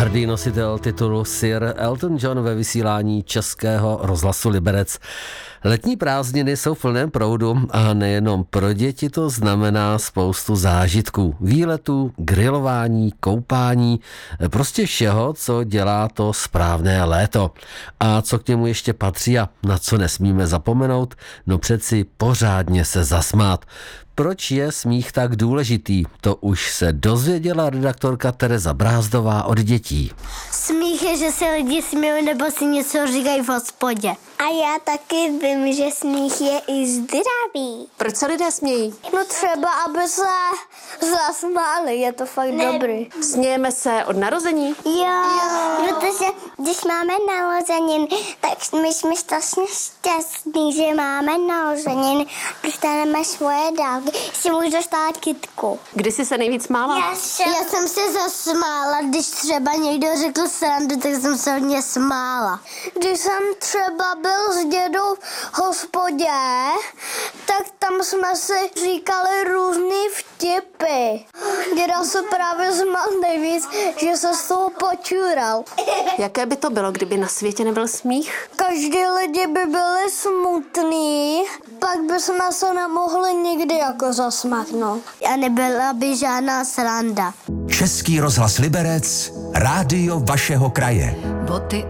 Hrdý nositel titulu Sir Elton John ve vysílání Českého rozhlasu Liberec. Letní prázdniny jsou v plném proudu a nejenom pro děti to znamená spoustu zážitků, výletů, grilování, koupání, prostě všeho, co dělá to správné léto. A co k němu ještě patří a na co nesmíme zapomenout, no přeci pořádně se zasmát. Proč je smích tak důležitý? To už se dozvěděla redaktorka Tereza Brázdová od dětí. Smích je, že se lidi smějí nebo si něco říkají v hospodě. A já taky vím, že smích je i zdravý. Proč se lidé smějí? No třeba, aby se zasmáli, je to fakt dobrý. Smějeme se od narození? Jo, protože když máme narozeniny, tak my jsme strašně šťastní, že máme narozeniny. Dostaneme svoje dávky, si můžu dostat kytku. Kdy jsi se nejvíc smála? Já jsem se zasmála, když třeba někdo řekl srandu, tak jsem se hodně smála. Když jsem třeba byl s dědou v hospodě, tak tam jsme si říkali různý vtipy. Děda se právě smál nejvíc, že se z toho počural. Jaké by to bylo, kdyby na světě nebyl smích? Každý lidi by byli smutný, pak bychom se nemohli nikdy jako zasmachnout. A nebyla by žádná sranda. Český rozhlas Liberec, rádio vašeho kraje. Boty